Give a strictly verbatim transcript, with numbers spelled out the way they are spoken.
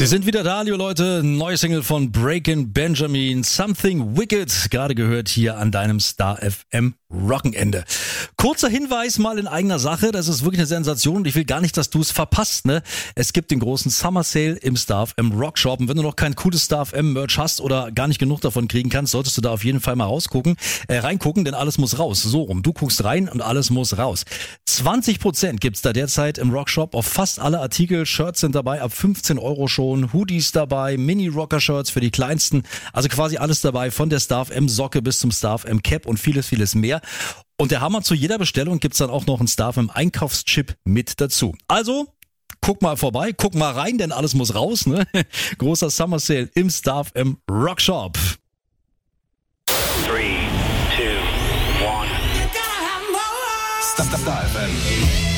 Sie sind wieder da, liebe Leute. Neue Single von Breakin' Benjamin, Something Wicked, gerade gehört hier an deinem Star F M Rockenende. Kurzer Hinweis mal in eigener Sache, das ist wirklich eine Sensation und ich will gar nicht, dass du es verpasst, ne? Es gibt den großen Summer Sale im Star F M Rock Shop und wenn du noch kein cooles Star F M Merch hast oder gar nicht genug davon kriegen kannst, solltest du da auf jeden Fall mal rausgucken, äh, reingucken, denn alles muss raus. So rum, du guckst rein und alles muss raus. zwanzig Prozent gibt's da derzeit im Rock Shop auf fast alle Artikel. Shirts sind dabei ab fünfzehn Euro schon, Hoodies dabei, Mini-Rocker-Shirts für die Kleinsten, also quasi alles dabei, von der Star F M Socke bis zum Star F M Cap und vieles, vieles mehr. Und der Hammer, zu jeder Bestellung gibt's dann auch noch einen Star F M Einkaufschip mit dazu. Also, guck mal vorbei, guck mal rein, denn alles muss raus, ne? Großer Summer Sale im Star F M Rock Shop. Three, two, one. Star F M.